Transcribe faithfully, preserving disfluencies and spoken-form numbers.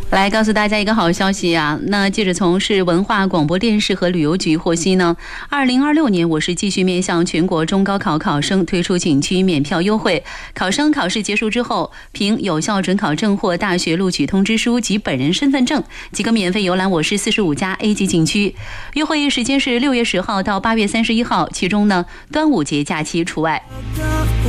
来告诉大家一个好消息啊！那记者从市文化广播电视和旅游局获悉呢，二零二六年我市继续面向全国中高考考生推出景区免票优惠。考生考试结束之后，凭有效准考证或大学录取通知书及本人身份证，即可免费游览我市四十五家 A 级景区。优惠时间是六月十号到八月三十一号，其中呢，端午节假期除外。